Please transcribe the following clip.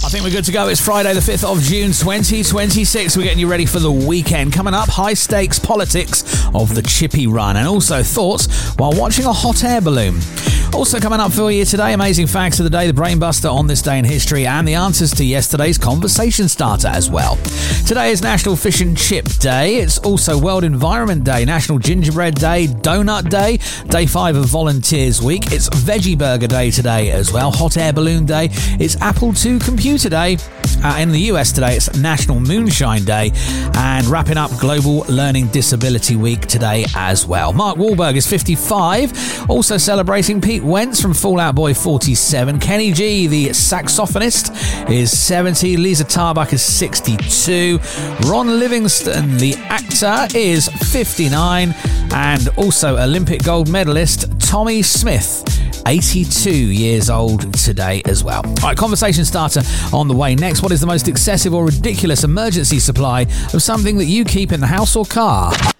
think we're good to go. It's Friday the 5th of June 2026. We're getting you ready for the weekend. Coming up, high stakes politics of the Chippy Run and also thoughts while watching a hot air balloon. Also coming up for you today, amazing facts of the day, the Brainbuster on this day in history, and the answers to yesterday's conversation starter as well. Today is National Fish and Chip Day. It's also World Environment Day, National Gingerbread Day, Donut Day, Day 5 of Volunteers Week. It's Veggie Burger Day today as well, Hot Air Balloon Day. It's Apple II Computer Day. In the US today, it's National Moonshine Day, and wrapping up Global Learning Disability Week today as well. Mark Wahlberg is 55, also celebrating Pete Wentz from Fall Out Boy 47. Kenny G, the saxophonist, is 70. Lisa Tarbuck is 62. Ron Livingston, the actor, is 59. And also Olympic gold medalist Tommy Smith, 82 years old today as well. All right, conversation starter on the way next. What is the most excessive or ridiculous emergency supply of something that you keep in the house or car?